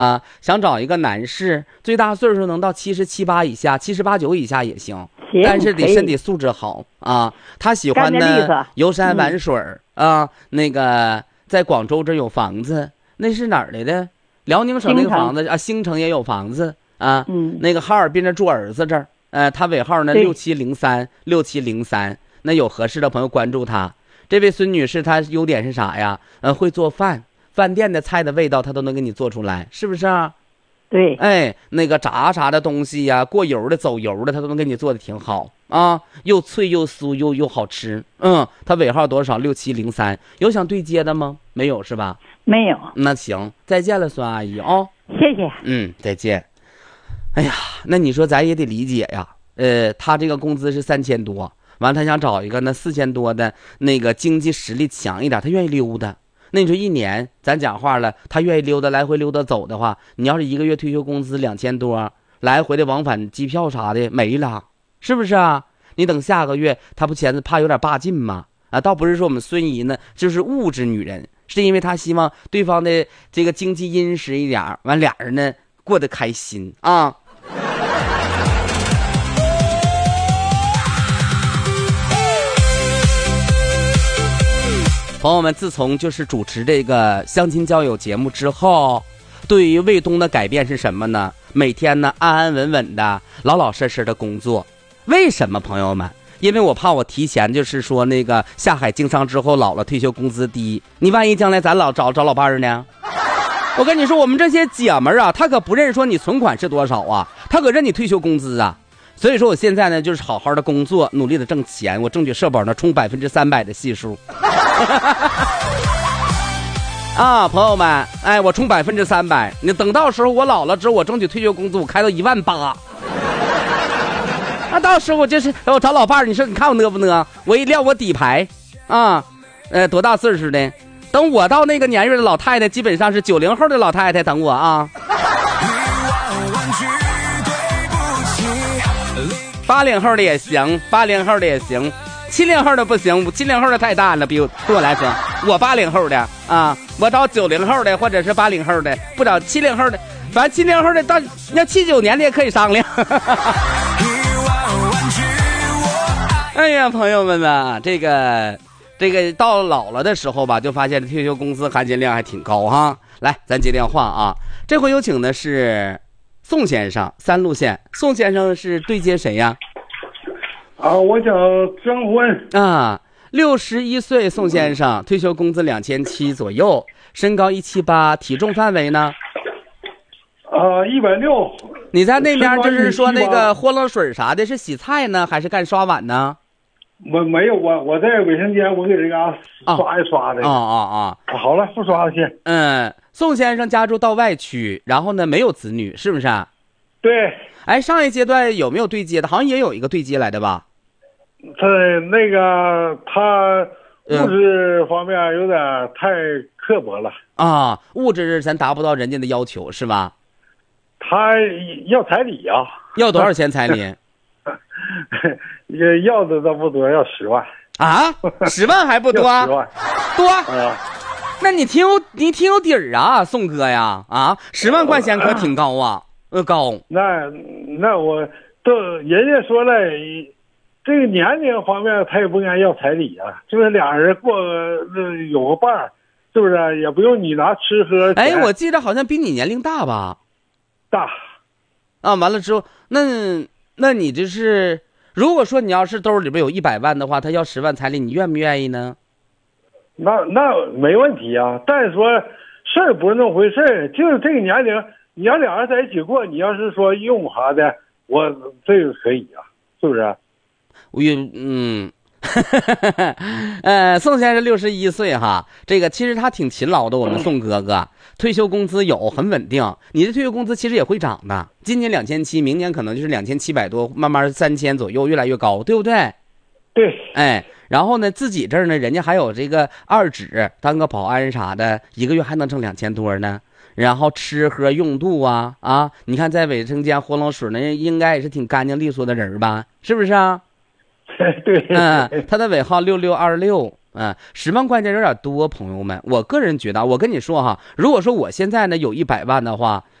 啊，想找一个男士，最大岁数能到77、8以下，78、9以下也行，但是得身体素质好啊。他喜欢呢游山玩水啊。那个在广州这有房子，那是哪儿来的？辽宁省那个房子啊，兴城也有房子啊。那个哈尔滨这住儿子这儿，他尾号呢6703，那有合适的朋友关注他。这位孙女士，她优点是啥呀？会做饭，饭店的菜的味道她都能给你做出来，是不是啊？ 对。 哎，那个炸啥的东西呀，过油的、走油的，她都能给你做的挺好啊，又脆又酥又好吃。她尾号多少？6703。有想对接的吗？没有是吧？ 没有。 那行，再见了，孙阿姨啊。 谢谢。 再见。哎呀，那你说咱也得理解呀。她这个工资是3000多。完，他想找一个那4000多的那个经济实力强一点，他愿意溜达。那你说一年，咱讲话了，他愿意溜达，来回溜达走的话，你要是一个月退休工资2000多，来回的往返机票啥的没了，是不是啊？你等下个月，他不嫌怕有点霸劲吗？倒不是说我们孙姨呢就是物质女人，是因为她希望对方的这个经济殷实一点，完俩人呢过得开心啊。朋友们，自从就是主持这个相亲交友节目之后，对于卫东的改变是什么呢？每天呢安安稳稳的、老老实实的工作。为什么朋友们？因为我怕我提前就是说那个下海经商之后老了退休工资低，你万一将来咱找老伴儿呢？我跟你说，我们这些姐们儿啊，她可不认说你存款是多少啊，她可认你退休工资啊。所以说我现在呢就是好好的工作，努力的挣钱，我争取社保呢冲300%的系数。啊，朋友们，哎，我冲300%，你等到时候我老了之后，我争取退休工资我开到18000。那到时候我就是我找老伴儿，你说你看我呢不呢？我一撂我底牌啊，多大岁数的？等我到那个年月的老太太，基本上是90后的老太太等我啊。80后的也行，80后的也行，70后的不行，70后的太大了，对我来说，我80后的啊，我找90后的或者是80后的，不找70后的，反正70后的到要79年的也可以商量。哎呀，朋友们啊，这个到老了的时候吧，就发现退休工资含金量还挺高哈。来，咱接电话啊，这回有请的是宋先生，3路线。宋先生是对接谁呀？ 我叫张婚啊，61岁，宋先生，退休工资2700左右，身高178，体重范围呢 ？160。 你在那边就是说那个和冷水啥的，是洗菜呢，还是干刷碗呢？ 我没有，我在卫生间，我给人家刷一刷的。好了，不刷了去。 宋先生家住道外区，然后呢没有子女，是不是？ 对。 哎，上一阶段有没有对接的？好像也有一个对接来的吧？ 他那个他物质方面有点太刻薄了啊，物质咱达不到人家的要求是吧？ 他要彩礼啊。 要多少钱彩礼？ 要的倒不多，要10万啊？10万还不多？10 万多那你挺有底儿啊，宋哥呀啊！10万块钱可挺高啊，高。 那我都人家说了，这个年龄方面他也不应该要彩礼啊，就是俩人过有个伴儿，是不是？也不用你拿吃喝。 哎，我记得好像比你年龄大吧？ 大。 啊，完了之后，那你这是，如果说你要是兜里边有100万的话，他要10万彩礼，你愿不愿意呢？ 那没问题啊，但是说事儿不是那么回事儿，就是这个年龄，你要俩人在一起过，你要是说用啥的，我这个可以啊，是不是？ 宋先生61岁哈，这个其实他挺勤劳的，我们宋哥哥退休工资有很稳定，你的退休工资其实也会涨的，今年2700，明年可能就是2700多，慢慢3000左右，越来越高，对不对？ 对。 哎，然后呢，自己这儿呢，人家还有这个2指当个保安啥的，一个月还能挣2000多呢。然后吃喝用度啊，你看在卫生间和冷水呢，应该也是挺干净利索的人吧？是不是啊？ 对。 他的尾号6626 10万块钱有点多，朋友们。我个人觉得，我跟你说哈，如果说我现在呢有100万的话，